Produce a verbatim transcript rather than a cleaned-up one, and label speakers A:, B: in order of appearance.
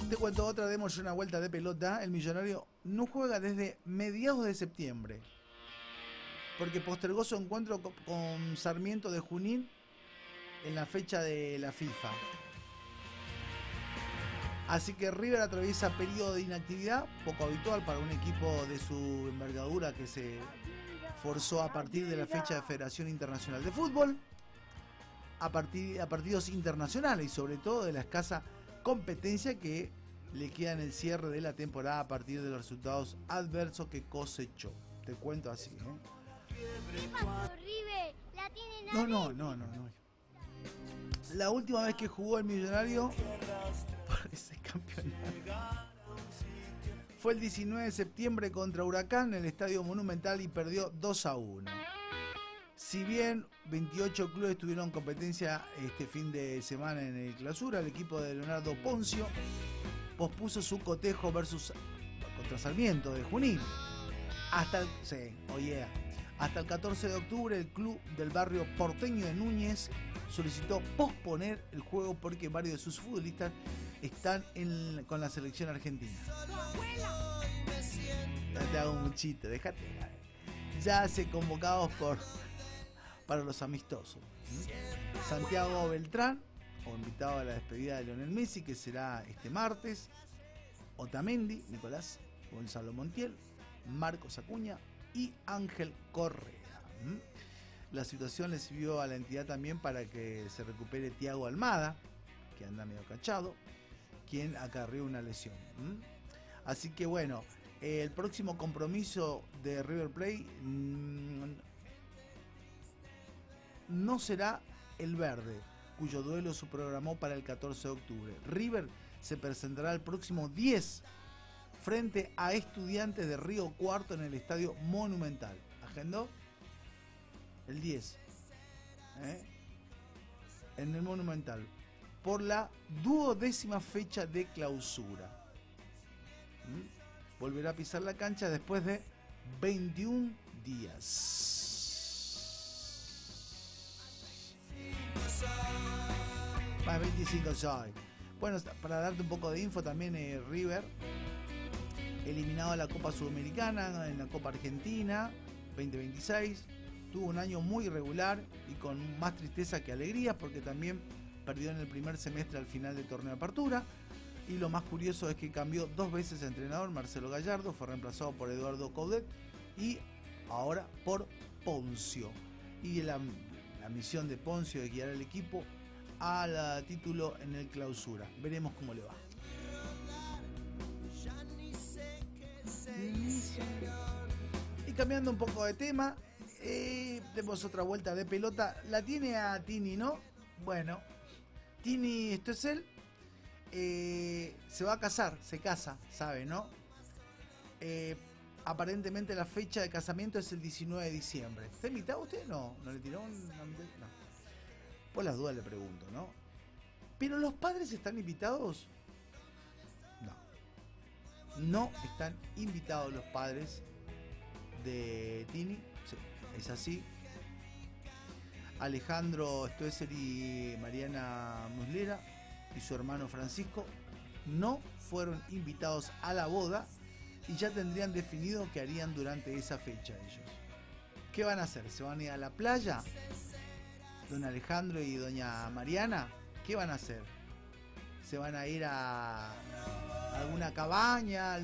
A: te cuento otra, demos una vuelta de pelota. El Millonario no juega desde mediados de septiembre, porque postergó su encuentro con Sarmiento de Junín en la fecha de la FIFA. Así que River atraviesa periodo de inactividad, poco habitual para un equipo de su envergadura que se forzó a partir de la fecha de Federación Internacional de Fútbol a, partir, a partidos internacionales y sobre todo de la escasa competencia que le queda en el cierre de la temporada a partir de los resultados adversos que cosechó. Te cuento así, ¿eh?
B: ¿Qué pasó, River? ¿La tienen
A: No, no, no, no, no. La última vez que jugó el Millonario por ese campeonato fue el diecinueve de septiembre contra Huracán en el Estadio Monumental y perdió dos a uno. Si bien veintiocho clubes tuvieron competencia este fin de semana en el Clausura, el equipo de Leonardo Poncio pospuso su cotejo versus contra Sarmiento de Junín. Hasta el, sí, oh yeah. Hasta el catorce de octubre el club del barrio porteño de Núñez solicitó posponer el juego porque varios de sus futbolistas están en, con la selección argentina. Ya te hago un chiste, déjate. Ya se convocados por para los amistosos. ¿Mm? Santiago Beltrán, o invitado a la despedida de Lionel Messi, que será este martes. Otamendi, Nicolás Gonzalo Montiel, Marcos Acuña y Ángel Correa. ¿Mm? La situación le sirvió a la entidad también para que se recupere Thiago Almada, que anda medio cachado, quien acarreó una lesión. ¿Mm? Así que bueno, eh, el próximo compromiso de River Plate mmm, no será el verde, cuyo duelo se programó para el catorce de octubre. River se presentará el próximo diez frente a Estudiantes de Río Cuarto en el Estadio Monumental. ¿Agendó? El diez. ¿Eh? En el Monumental. Por la duodécima fecha de clausura. ¿Mm? Volverá a pisar la cancha después de veintiún días. Más veinticinco soy. Bueno, para darte un poco de info también, eh, River eliminado de la Copa Sudamericana, en la Copa Argentina veinte veintiséis, tuvo un año muy irregular y con más tristeza que alegría porque también perdió en el primer semestre al final del torneo de apertura. Y lo más curioso es que cambió dos veces de entrenador. Marcelo Gallardo fue reemplazado por Eduardo Coudet y ahora por Poncio. Y la, la misión de Poncio es guiar al equipo al título en el Clausura. Veremos cómo le va. Y cambiando un poco de tema, eh, tenemos otra vuelta de pelota. La tiene a Tini, ¿no? Bueno, Tini, esto es él. Eh, se va a casar, se casa, sabe, ¿no? Eh, aparentemente la fecha de casamiento es el diecinueve de diciembre. ¿Está invitado usted? No, no le tiró un... No. Por las dudas le pregunto, ¿no? ¿Pero los padres están invitados? No. No están invitados los padres de Tini. Sí, es así. Alejandro Stoessel y Mariana Muslera y su hermano Francisco no fueron invitados a la boda y ya tendrían definido qué harían durante esa fecha ellos. ¿Qué van a hacer? ¿Se van a ir a la playa? Don Alejandro y doña Mariana, ¿qué van a hacer? ¿Se van a ir a alguna cabaña?